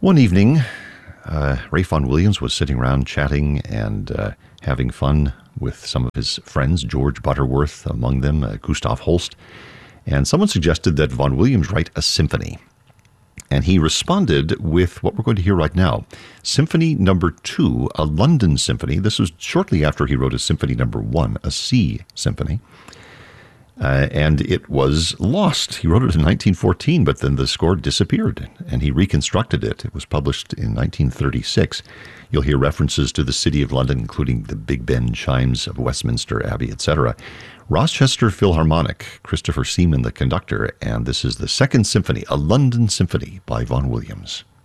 One evening, Ralph Vaughan Williams was sitting around chatting and having fun with some of his friends, George Butterworth among them, Gustav Holst, and someone suggested that Vaughan Williams write a symphony. And he responded with what we're going to hear right now, Symphony Number 2, a London symphony. This was shortly after he wrote his Symphony Number 1, a sea symphony. And it was lost. He wrote it in 1914, but then the score disappeared, and he reconstructed it. It was published in 1936. You'll hear references to the City of London, including the Big Ben chimes of Westminster Abbey, etc. Rochester Philharmonic, Christopher Seaman, the conductor, and this is the Second Symphony, a London Symphony by Vaughan Williams.